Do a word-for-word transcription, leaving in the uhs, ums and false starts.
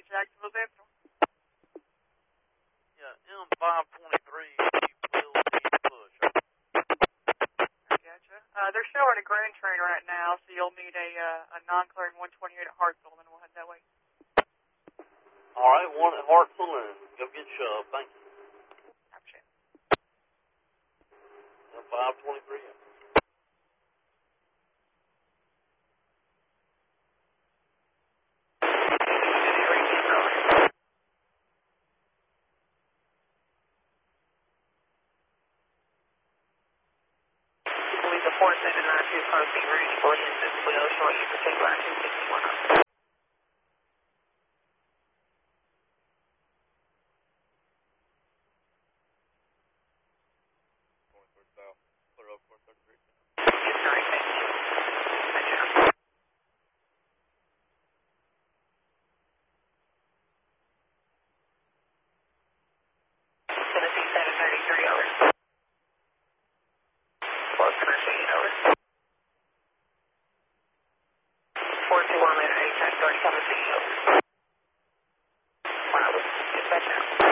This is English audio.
Jacksonville Central. Yeah, M five twenty-three, you will need to push. I gotcha. Uh, they're showing a grain train right now, so you'll need a uh, a non-clearing one twenty-eight at Hartsville, and we'll head that way. All right, one at Hartsville, and go get shoved. Thank you. Gotcha. M five twenty-three. four seven nine two posting range four six six wheel short you for take line two sixty-one up. twenty-four south, clear up four thirty-three. Yes, sir, thank you. Thank you. Tennessee seven thirty-three over. Close to Mercedes over. four two one later eight ten thirty-seven over. Wow, dispatch out.